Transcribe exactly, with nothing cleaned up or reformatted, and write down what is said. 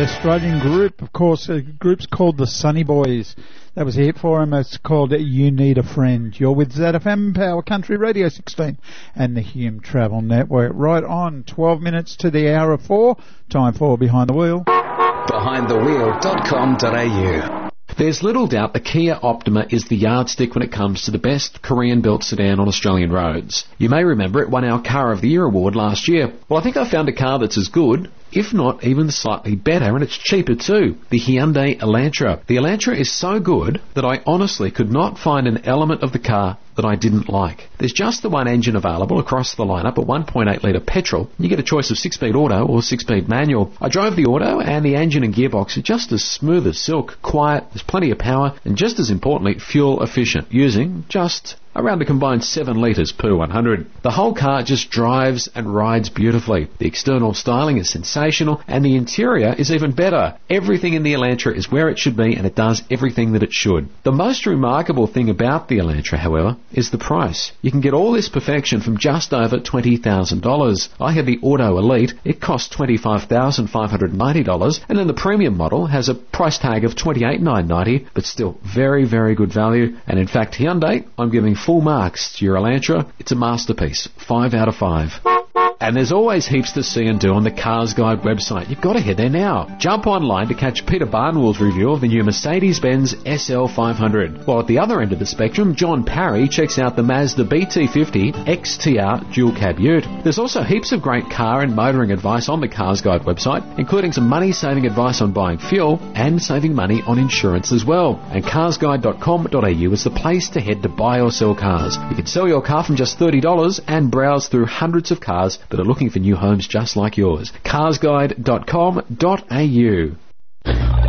Australian group, of course. The group's called the Sunny Boys. That was a hit for them. It's called You Need a Friend. You're with Z F M, Power Country Radio sixteen, and the Hume Travel Network. Right on, twelve minutes to the hour of four. Time for Behind the Wheel. behind the wheel dot com dot a u. There's little doubt the Kia Optima is the yardstick when it comes to the best Korean-built sedan on Australian roads. You may remember it won our Car of the Year award last year. Well, I think I found a car that's as good, if not even slightly better, and it's cheaper too. The Hyundai Elantra. The Elantra is so good that I honestly could not find an element of the car that I didn't like. There's just the one engine available across the lineup at one point eight litre petrol. You get a choice of six-speed auto or six-speed manual. I drove the auto, and the engine and gearbox are just as smooth as silk, quiet, there's plenty of power, and just as importantly, fuel efficient, using just around a combined seven litres per one hundred. The whole car just drives and rides beautifully. The external styling is sensational, and the interior is even better. Everything in the Elantra is where it should be, and it does everything that it should. The most remarkable thing about the Elantra, however, is the price. You can get all this perfection from just over twenty thousand dollars. I had the Auto Elite. It cost twenty-five thousand five hundred ninety dollars, and then the premium model has a price tag of twenty-eight thousand nine hundred ninety dollars, but still very, very good value. And in fact, Hyundai, I'm giving full marks to your Elantra. It's a masterpiece. Five out of five. And there's always heaps to see and do on the Cars Guide website. You've got to head there now. Jump online to catch Peter Barnwell's review of the new Mercedes-Benz S L five hundred. While at the other end of the spectrum, John Parry checks out the Mazda B T fifty X T R dual cab ute. There's also heaps of great car and motoring advice on the Cars Guide website, including some money-saving advice on buying fuel and saving money on insurance as well. And cars guide dot com dot a u is the place to head to buy or sell cars. You can sell your car from just thirty dollars and browse through hundreds of cars that are looking for new homes just like yours. cars guide dot com dot a u.